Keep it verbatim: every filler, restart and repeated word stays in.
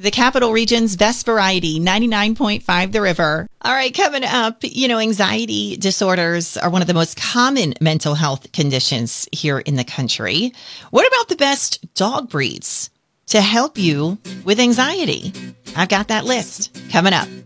The Capital Region's best variety, ninety-nine point five The River. All right, coming up, you know, anxiety disorders are one of the most common mental health conditions here in the country. What about the best dog breeds to help you with anxiety? I've got that list coming up.